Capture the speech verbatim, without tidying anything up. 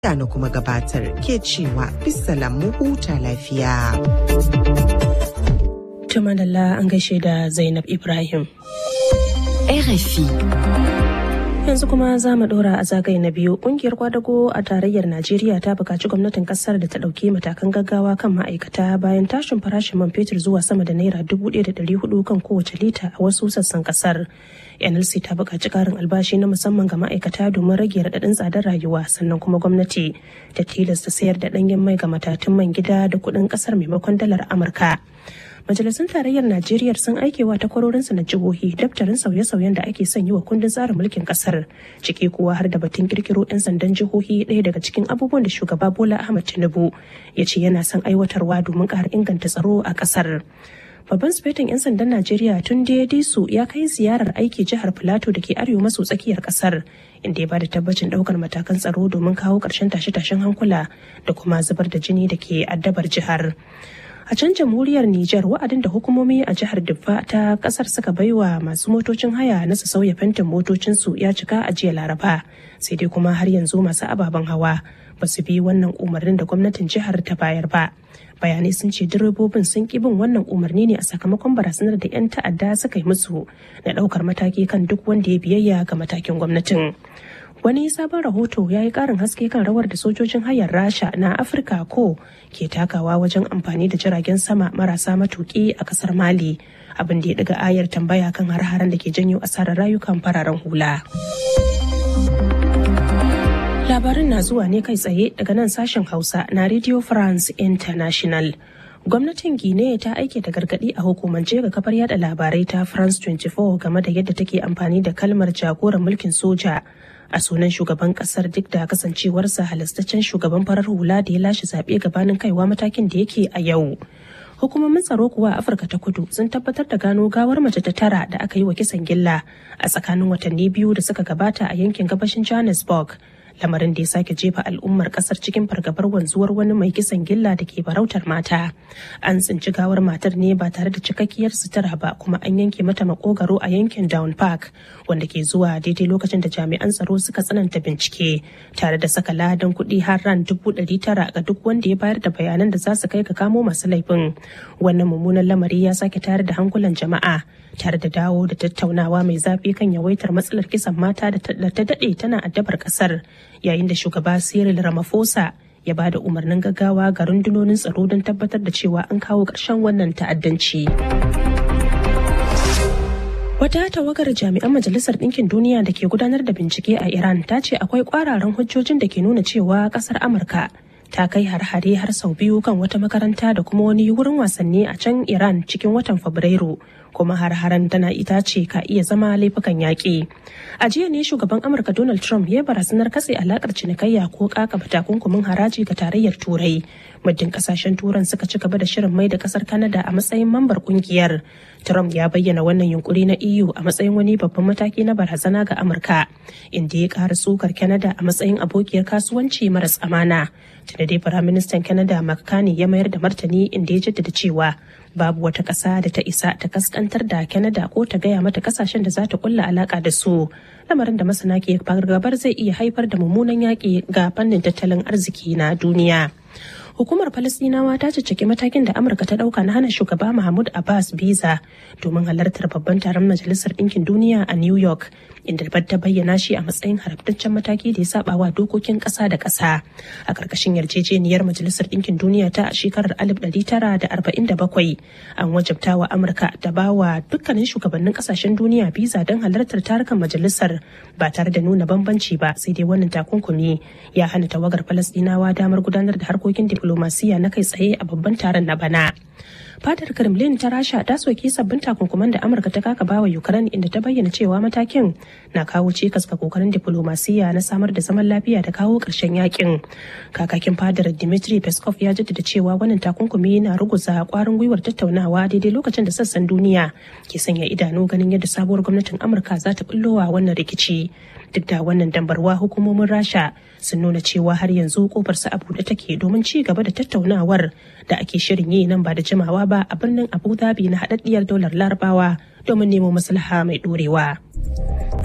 na kuma gabatar ke cewa bisalam mu huta lafiya. Tumanalla an gaishe da Zainab Ibrahim. R F I. Yanzu kuma za mu dora a zagaye na biyu. Kungiyar kwadago a tarayyar Najeriya ta buƙaci gwamnatin kasar da ta ɗauki matakan gaggawa kan ma'aikata bayan tashin farashin man fetur zuwa sama da naira dubu ɗaya da ɗari hudu kan kowace lita a wasu sassan kasar. N L C ta buƙaci ƙarin albashi na musamman ga ma'aikata domin rage raɗaɗin tsadar rayuwa, sannan kuma gwamnati ta tilasta sayar da ɗanyen mai ga matatun man gida da kuɗin ƙasar maimakon dalar Amurka. Majalisun tarayyar Najeriya sun aikewa takwarorinsu na jihohi daftarin sauye-sauyen da ake son yi wa kundin tsarin mulkin kasar, ciki kuwa har da batun kirkiro 'yan sandan jihohi, ɗaya daga cikin abubuwan da shugaba Bola Ahmed Tinubu ya ce yana son aiwatarwa domin ƙara inganta tsaro a kasar. Babban sufetin 'yan sandan Najeriya Tunde Disu ya kai ziyarar aiki jihar Filato da ke arewa maso tsakiyar kasar, inda ya bada tabbacin daukar matakan tsaro domin kawo ƙarshen tashe-tashen hankula da kuma zubar da jini da ke addabar jihar. A can jamhuriyar Nijar, wa'adin da hukumomi a jihar Diffa ta kasar suka baiwa masu motocin haya na su sauya fentin motocinsu ya cika a jiya Laraba, sai dai kuma har yanzu masu ababen hawa ba su bi wannan umarnin da gwamnatin jihar ta bayar ba. Bayanai sun ce direbobin sun ƙi bin wannan umarni ne a sakamakon barazanar da 'yan ta'adda suka yi musu na ɗaukar mataki kan duk wanda ya biyayya ga matakin gwamnatin. Wani sabon rahoto ya yi ƙarin haske kan rawar da sojojin hayar Rasha na Afirka ko ke takawa wajen amfani da jiragen sama marasa matuƙi a ƙasar Mali, abin da ya ɗiga ayar tambaya kan har-haren da ke janyo asarar rayukan fararen hula. Labarin na zuwa ne kai tsaye daga nan sashen Hausa na Radio France International. Gwamnatin Guinea ta aike da gargaɗi a hukumance ga kafar yada labarai ta France twenty-four game da yadda take amfani da kalmar jagoran mulkin soja a sunan shugaban kasar, duk da kasancewarsa halastaccen shugaban farar hula da ya lashe zaɓe gabanin kaiwa matakin da yake a yau. Hukumomin tsaro kuwa a Afirka ta Kudu sun tabbatar da gano gawar mace ta tara da aka yi wa kisan gilla a tsakanin watanni biyu da suka gabata a yankin gabashin Johannesburg, lamarin da ya sake jefa al'ummar kasar cikin fargabar wanzuwar wani mai kisan gilla da ke farautar mata. An tsinci gawar matar ne ba tare da cikakkiyar sutura ba, kuma an yanke mata makogaro a yankin Down Park, wanda ke zuwa daidai lokacin da jami'an tsaro suka tsananta bincike tare da saka ladan kuɗi har ran dubu ɗari tara ga duk wanda ya bayar da bayanan da za su kai ga kamo masu laifin. Wannan mummunan lamari ya sake tare da hankulan jama'a tare da dawo da tattaunawa mai zafi kan yawaitar matsalar kisan mata da ta daɗe tana addabar ƙasar, yayin da shugaba Cyril Ramaphosa ya ba da umarnin gaggawa ga rundunonin tsaro don tabbatar da cewa an kawo ƙarshen wannan ta'addanci. Wata tawagar jami'an Majalisar Ɗinkin Duniya da ke gudanar da bincike a Iran ta ce akwai ƙwararan hujjojin da ke nuna cewa ƙasar Amurka ta kai har-hare har sau biyu kan wata makaranta da kuma wani wurin wasanni a can Iran cikin watan Fabrairu, kuma har-haren tana ita ce ka iya zama laifukan yaƙi. A jiya ne shugaban Amurka Donald Trump ya barazanar katse alakar cinikayya ko kakaba takunkumin haraji ga tarayyar Turai, muddin kasashen Turan suka ci gaba da shirin mai da kasar Canada a matsayin mambar kungiyar. Trump ya bayyana wannan yunkuri na E U a matsayin wani babban mataki na barazana ga Amurka, inda ya ƙara sukar Canada a matsayin abokiyar kasuwanci maras amana. Tunda dai Firaministan Canada Mark Carney ya mayar da martani, inda ya jaddada cewa babu wata ƙasa da ta isa ta kaskantar da Canada ko ta gaya mata kasashen da za ta kulla alaka da su, lamarin da masana ke fargabar zai iya haifar da mummunan yaƙi ga fannin tattalin arziki na duniya. Hukumar Falasɗinawa ta cicciki matakin da Amurka ta ɗauka na hana shugaba Mahmud Abbas biza domin halartar babban taron Majalisar Ɗinkin Duniya a New York, inda ta bayyana shi a matsayin haramtaccen mataki da ya saba wa dokokin ƙasa da ƙasa. A ƙarƙashin yarjejeniyar Majalisar Ɗinkin Duniya ta shekarar alif ɗari tara da arba'in da bakwai, an wajabta wa Amurka da ba wa dukkanin shugabannin ƙasashen duniya biza don halartar tarukan majalisar ba tare da nuna bambanci ba, sai dai wannan takunkumi ya hana tawagar Falasɗinawa damar gudanar da harkokin diplomasiya na kai tsaye a babban taron na bana. Fadar Kremlin ta Rasha ta soki sabbin takunkuman da Amurka ta kakaba wa Ukraine, inda ta bayyana cewa matakin na kawo cikas ga kokarin diplomasiya na samar da zaman lafiya da kawo ƙarshen yakin. Kakakin fadar Dmitry Peskov ya jaddada cewa wannan takunkumi na ruguza kwarin gwiwar tattaunawa daidai lokacin da sassan duniya ke sanya idanu ganin yadda sabuwar gwamnatin Amurka za ta bullowa wannan rikici. Duk da wannan dambarwa, hukumomin Rasha sun nuna cewa har yanzu kofar su a buɗe take domin ci gaba da tattaunawar da ake shirin yi nan ba da jimawa ba a birnin Abu Dhabi na haɗaɗɗiyar daular Larabawa domin nemo maslaha mai ɗorewa.